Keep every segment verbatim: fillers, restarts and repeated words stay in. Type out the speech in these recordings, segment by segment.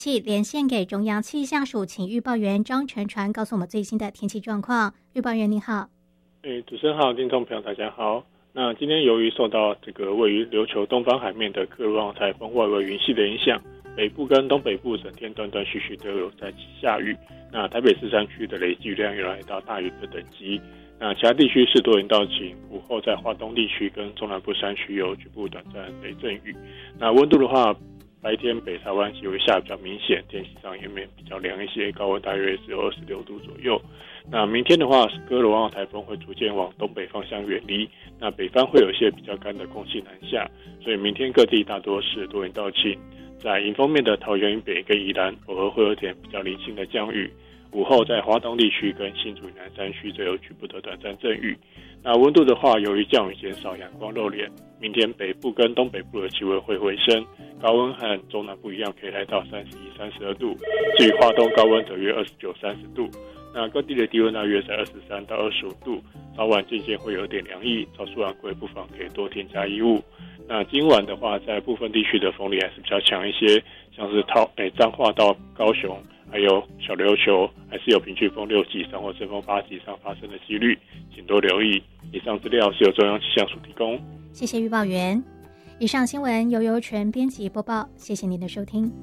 气连线给中央气象署，请预报员张晨传告诉我们最新的天气状况。预报员您好。 诶，主持人好，听众朋友大家好。那今天由于受到这个位于琉球东方海面的科罗旺台风外围云系的影响，北部跟东北部整天断断续续都有在下雨。那台北市山区的累积雨量有来到大雨的等级。那其他地区是多云到晴，午后在华东地区跟中南部山区有局部短暂雷阵雨。那温度的话，白天北台湾由于下雨比较明显，天气上也面比较凉一些，高温大约只有二十六度左右。那明天的话，科罗旺台风会逐渐往东北方向远离，那北方会有一些比较干的空气南下，所以明天各地大多是多云到晴。在迎风面的桃园以北跟宜兰，偶尔会有点比较零星的降雨。午后在华东地区跟新竹以南山区则有局部的短暂阵雨。那温度的话，由于降雨减少，阳光露脸，明天北部跟东北部的气温会回升，高温和中南部一样可以来到三十一、三十二度。至于华东高温则约二十九、三十度。那各地的低温大约在二十三到二十五度，早晚渐渐会有点凉意，早出晚归不妨可以多添加衣物。那今晚的话，在部分地区的风力还是比较强一些，像是桃诶彰化到高雄，还有小琉球，还是有平均风六级以上或阵风八级以上发生的几率，请多留意。以上资料是由中央气象署提供。 谢谢预报员。以上新闻由由全编辑播报，谢谢您的收听。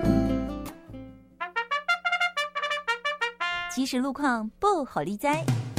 即时路况不好理哉。